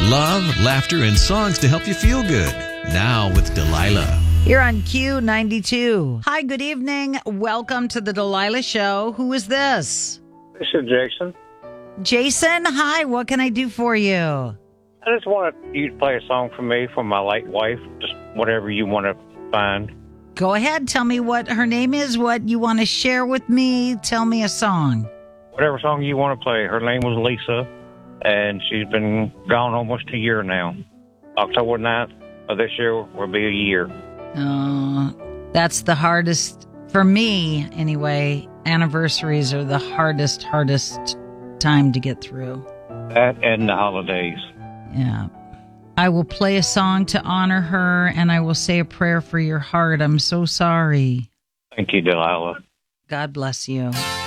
Love, laughter, and songs to help you feel good. Now with Delilah. You're on Q92. Hi, good evening. Welcome to the Delilah Show. Who is this? This is Jason. Jason, hi. What can I do for you? I just wanted you to play a song for me, for my late wife, just whatever you want to find. Go ahead. Tell me what her name is, what you want to share with me. Tell me a song. Whatever song you want to play. Her name was Lisa, and she's been gone almost a year now. October 9th of this year will be a year. That's the hardest, for me anyway. Anniversaries are the hardest time to get through. That and the holidays. Yeah. I will play a song to honor her, and I will say a prayer for your heart. I'm so sorry. Thank you, Delilah. God bless you.